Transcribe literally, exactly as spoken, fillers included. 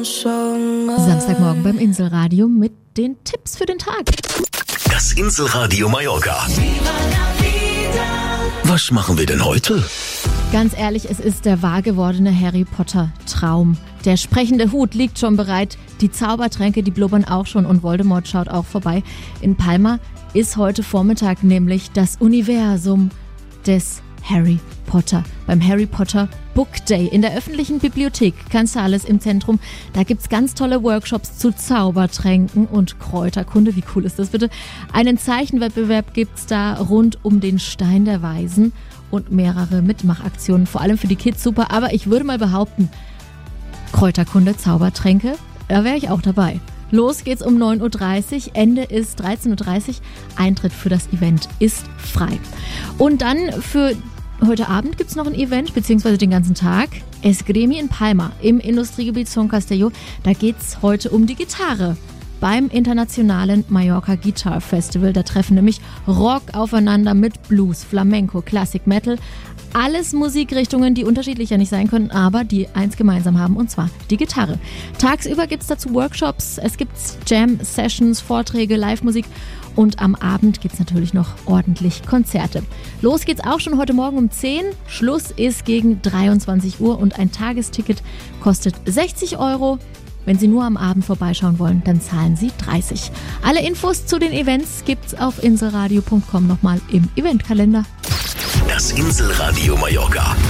Samstagmorgen beim Inselradio mit den Tipps für den Tag. Das Inselradio Mallorca. Was machen wir denn heute? Ganz ehrlich, es ist der wahr gewordene Harry Potter Traum. Der sprechende Hut liegt schon bereit, die Zaubertränke, die blubbern auch schon und Voldemort schaut auch vorbei. In Palma ist heute Vormittag nämlich das Universum des Harry Potter. Beim Harry Potter Book Day in der öffentlichen Bibliothek Cansales im Zentrum. Da gibt's ganz tolle Workshops zu Zaubertränken und Kräuterkunde. Wie cool ist das bitte? Einen Zeichenwettbewerb gibt's da rund um den Stein der Weisen und mehrere Mitmachaktionen. Vor allem für die Kids super. Aber ich würde mal behaupten, Kräuterkunde, Zaubertränke, da wäre ich auch dabei. Los geht's um neun Uhr dreißig, Ende ist dreizehn Uhr dreißig. Eintritt für das Event ist frei. Und dann für heute Abend gibt's noch ein Event, beziehungsweise den ganzen Tag. Esgremi in Palma im Industriegebiet Son Castelló. Da geht's heute um die Gitarre. Beim internationalen Mallorca Guitar Festival. Da treffen nämlich Rock aufeinander mit Blues, Flamenco, Classic Metal. Alles Musikrichtungen, die unterschiedlicher nicht sein können, aber die eins gemeinsam haben, und zwar die Gitarre. Tagsüber gibt es dazu Workshops, es gibt Jam-Sessions, Vorträge, Live-Musik und am Abend gibt es natürlich noch ordentlich Konzerte. Los geht's auch schon heute Morgen um zehn. Schluss ist gegen dreiundzwanzig Uhr und ein Tagesticket kostet sechzig Euro. Wenn Sie nur am Abend vorbeischauen wollen, dann zahlen Sie dreißig. Alle Infos zu den Events gibt's auf inselradio punkt com nochmal im Eventkalender. Das Inselradio Mallorca.